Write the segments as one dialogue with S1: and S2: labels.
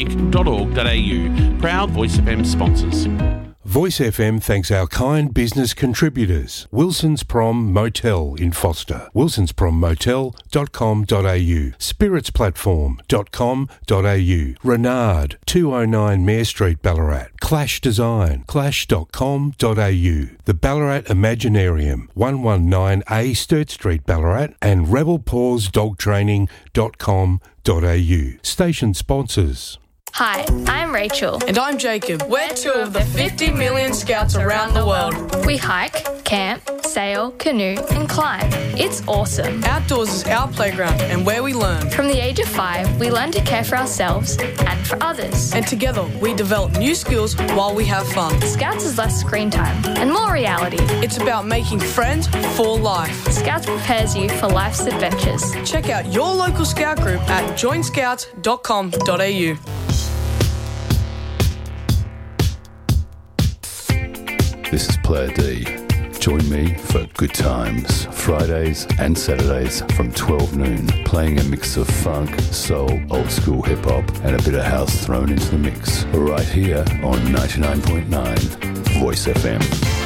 S1: Proud Voice FM sponsors.
S2: Voice FM thanks our kind business contributors. Wilson's Prom Motel in Foster, wilsonsprommotel.com.au, spiritsplatform.com.au, Renard, 209 Mare Street, Ballarat, Clash Design, clash.com.au, the Ballarat Imaginarium, 119A Sturt Street, Ballarat, and rebelpawsdogtraining.com.au. Station sponsors.
S3: Hi, I'm Rachel.
S4: And I'm Jacob. We're two of the 50 million scouts around the world.
S3: We hike, camp, sail, canoe and climb. It's awesome.
S4: Outdoors is our playground and where we learn.
S3: From the age of 5, we learn to care for ourselves and for others.
S4: And together we develop new skills while we have fun.
S3: Scouts is less screen time and more reality.
S4: It's about making friends for life.
S3: Scouts prepares you for life's adventures.
S4: Check out your local scout group at joinscouts.com.au.
S5: This is Player D. Join me for good times, Fridays and Saturdays from 12 noon, playing a mix of funk, soul, old school hip hop and a bit of house thrown into the mix. Right here on 99.9 Voice FM.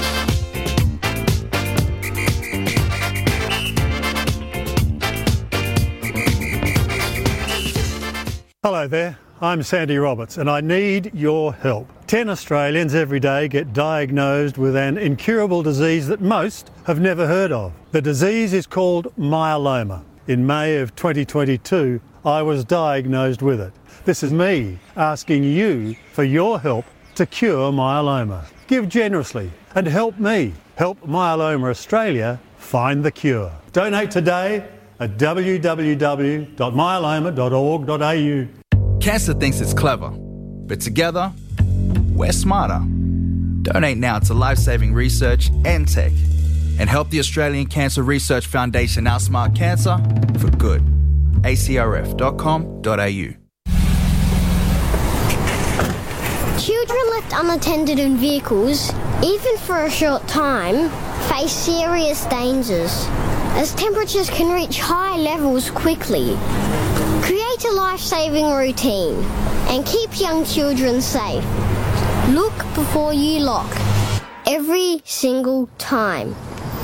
S6: Hello there, I'm Sandy Roberts and I need your help. 10 Australians every day get diagnosed with an incurable disease that most have never heard of. The disease is called myeloma. In May of 2022, I was diagnosed with it. This is me asking you for your help to cure myeloma. Give generously and help me help Myeloma Australia find the cure. Donate today at www.myeloma.org.au.
S7: Cancer thinks it's clever, but together, we're smarter. Donate now to life-saving research and tech and help the Australian Cancer Research Foundation outsmart cancer for good. acrf.com.au.
S8: Children left unattended in vehicles, even for a short time, face serious dangers, as temperatures can reach high levels quickly. Create a life-saving routine and keep young children safe. Look before you lock, every single time.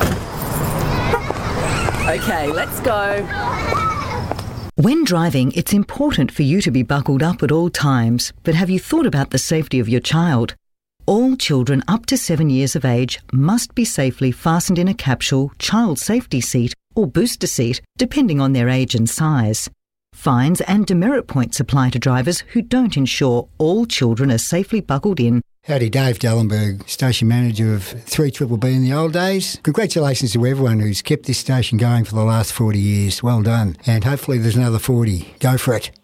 S9: Okay, let's go.
S10: When driving, it's important for you to be buckled up at all times, but have you thought about the safety of your child? All children up to 7 years of age must be safely fastened in a capsule, child safety seat or booster seat, depending on their age and size. Fines and demerit points apply to drivers who don't ensure all children are safely buckled in.
S11: Howdy, Dave Dellenberg, station manager of 3BBB in the old days. Congratulations to everyone who's kept this station going for the last 40 years. Well done. And hopefully there's another 40. Go for it.